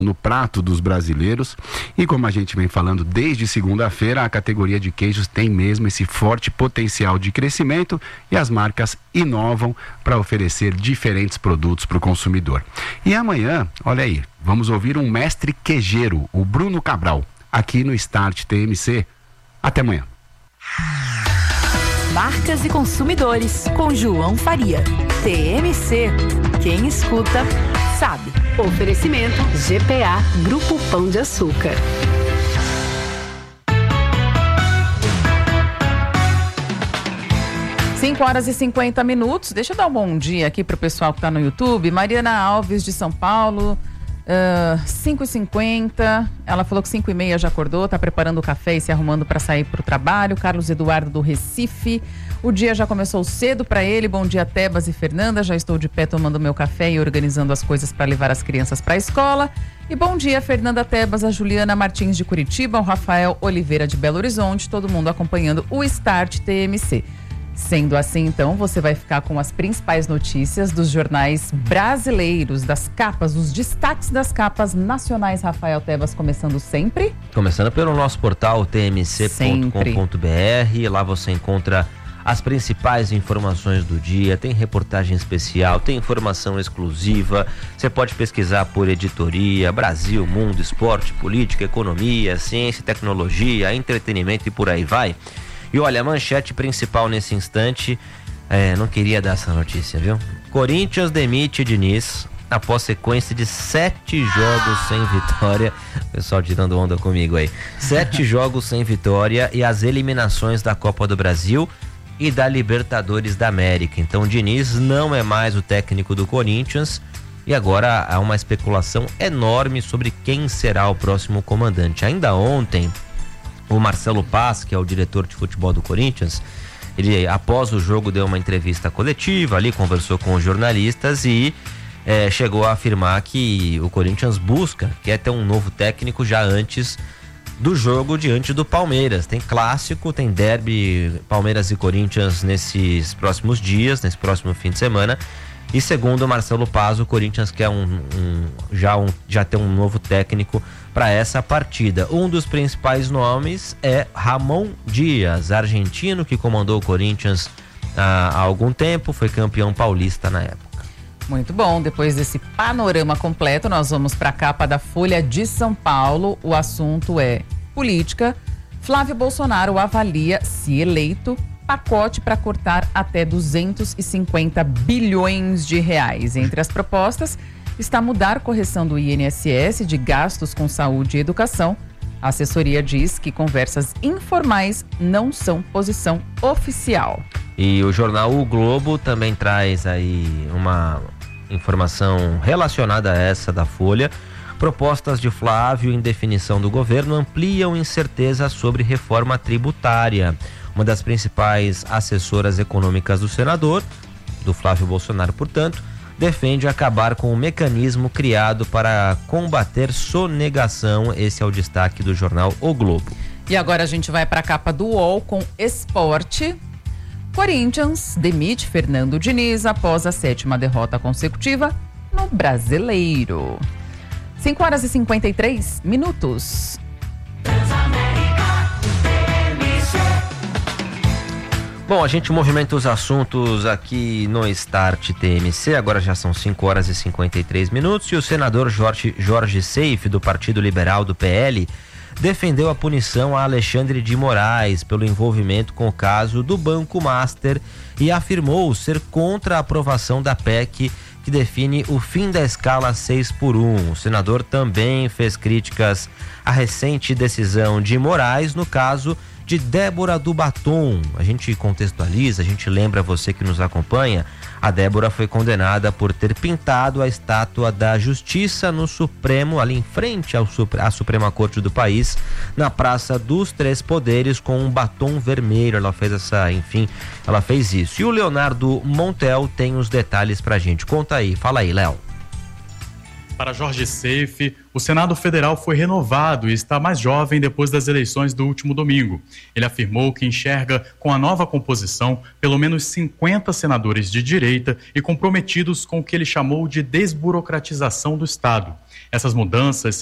no prato dos brasileiros. E como a gente vem falando desde segunda-feira, a categoria de queijos tem mesmo esse forte potencial de crescimento e as marcas inovam para oferecer diferentes produtos para o consumidor. E amanhã, olha aí, vamos ouvir um mestre queijeiro, o Bruno Cabral, aqui no Start TMC. Até amanhã. Marcas e consumidores, com João Faria. TMC, quem escuta sabe. Oferecimento GPA Grupo Pão de Açúcar. Cinco horas e 50 minutos. Deixa eu dar um bom dia aqui para o pessoal que está no YouTube. Mariana Alves de São Paulo, 5h50. Ela falou que 5h30 já acordou, está preparando o café e se arrumando para sair para o trabalho. Carlos Eduardo do Recife. O dia já começou cedo para ele. Bom dia, Tebas e Fernanda. Já estou de pé tomando meu café e organizando as coisas para levar as crianças para a escola. E bom dia, Fernanda Tebas, a Juliana Martins de Curitiba, o Rafael Oliveira de Belo Horizonte. Todo mundo acompanhando o Start TMC. Sendo assim, então, você vai ficar com as principais notícias dos jornais brasileiros, das capas, os destaques das capas nacionais. Rafael Tebas, começando sempre. Começando pelo nosso portal tmc.com.br. Lá você encontra as principais informações do dia, tem reportagem especial, tem informação exclusiva. Você pode pesquisar por editoria, Brasil, mundo, esporte, política, economia, ciência, tecnologia, entretenimento e por aí vai. E olha, a manchete principal nesse instante, não queria dar essa notícia, viu? Corinthians demite Diniz após sequência de 7 jogos sem vitória. Pessoal tirando onda comigo aí. 7 jogos sem vitória e as eliminações da Copa do Brasil e da Libertadores da América. Então Diniz não é mais o técnico do Corinthians e agora há uma especulação enorme sobre quem será o próximo comandante. Ainda ontem, o Marcelo Paz, que é o diretor de futebol do Corinthians, ele após o jogo deu uma entrevista coletiva ali, conversou com os jornalistas e chegou a afirmar que o Corinthians quer ter um novo técnico já antes do jogo diante do Palmeiras. Tem clássico, tem derby Palmeiras e Corinthians nesses próximos dias, nesse próximo fim de semana. E segundo o Marcelo Paz, o Corinthians quer já ter um novo técnico para essa partida. Um dos principais nomes é Ramon Dias, argentino que comandou o Corinthians há algum tempo, foi campeão paulista na época. Muito bom, depois desse panorama completo, nós vamos para a capa da Folha de São Paulo. O assunto é política. Flávio Bolsonaro avalia, se eleito, pacote para cortar até 250 bilhões de reais. Entre as propostas está mudar a correção do INSS de gastos com saúde e educação. A assessoria diz que conversas informais não são posição oficial. E o jornal O Globo também traz aí uma informação relacionada a essa da Folha. Propostas de Flávio em definição do governo ampliam incerteza sobre reforma tributária. Uma das principais assessoras econômicas do senador, do Flávio Bolsonaro, portanto, defende acabar com o mecanismo criado para combater sonegação. Esse é o destaque do jornal O Globo. E agora a gente vai para a capa do UOL com esporte. Corinthians demite Fernando Diniz após a 7ª derrota consecutiva no Brasileiro. 5 horas e 53 minutos. Bom, a gente movimenta os assuntos aqui no Start TMC, agora já são 5 horas e 53 minutos e o senador Jorge Seif, do Partido Liberal do PL, defendeu a punição a Alexandre de Moraes pelo envolvimento com o caso do Banco Master e afirmou ser contra a aprovação da PEC que define o fim da escala 6x1. O senador também fez críticas à recente decisão de Moraes no caso de Débora do Batom. A gente contextualiza, a gente lembra você que nos acompanha, a Débora foi condenada por ter pintado a estátua da Justiça no Supremo, ali em frente à Suprema Corte do país, na Praça dos Três Poderes, com um batom vermelho. Ela fez isso. E o Leonardo Montel tem os detalhes pra gente. Conta aí, fala aí, Léo. Para Jorge Seif, o Senado Federal foi renovado e está mais jovem depois das eleições do último domingo. Ele afirmou que enxerga com a nova composição pelo menos 50 senadores de direita e comprometidos com o que ele chamou de desburocratização do Estado. Essas mudanças